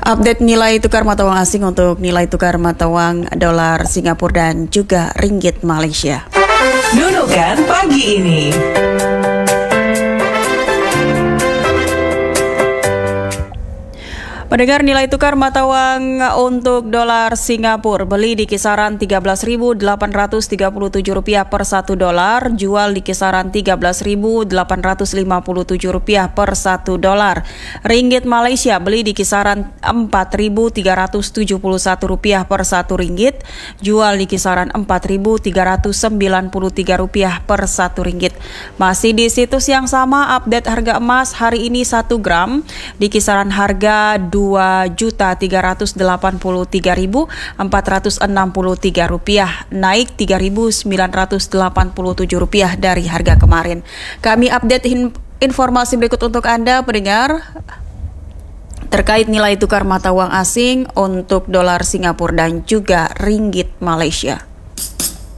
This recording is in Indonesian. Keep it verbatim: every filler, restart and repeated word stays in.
Update nilai tukar mata uang asing untuk nilai tukar mata uang dolar Singapura dan juga ringgit Malaysia. Nunukan pagi ini. Pendengar, nilai tukar mata uang untuk dolar Singapura beli di kisaran tiga belas ribu delapan ratus tiga puluh tujuh rupiah per satu dolar, jual di kisaran tiga belas ribu delapan ratus lima puluh tujuh rupiah per satu dolar. Ringgit Malaysia beli di kisaran empat ribu tiga ratus tujuh puluh satu rupiah per satu ringgit, jual di kisaran empat ribu tiga ratus sembilan puluh tiga rupiah per satu ringgit. Masih di situs yang sama, update harga emas hari ini satu gram di kisaran harga dua juta tiga ratus delapan puluh tiga ribu empat ratus enam puluh tiga rupiah, naik tiga ribu sembilan ratus delapan puluh tujuh rupiah dari harga kemarin. Kami update in- informasi berikut untuk Anda, pendengar, terkait nilai tukar mata uang asing untuk dolar Singapura dan juga ringgit Malaysia.